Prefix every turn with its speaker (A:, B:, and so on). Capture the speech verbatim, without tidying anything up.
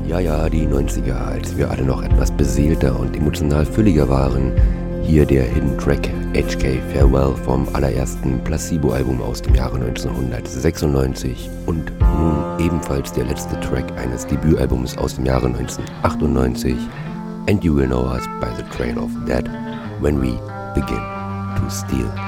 A: Ja, ja, die neunziger, als wir alle noch etwas beseelter und emotional fülliger waren. Hier der Hidden Track H K Farewell vom allerersten Placebo-Album aus dem Jahre neunzehnhundertsechsundneunzig und nun ebenfalls der letzte Track eines Debütalbums aus dem Jahre neunzehnhundertachtundneunzig. And you will know us by the trail of that when we begin to steal.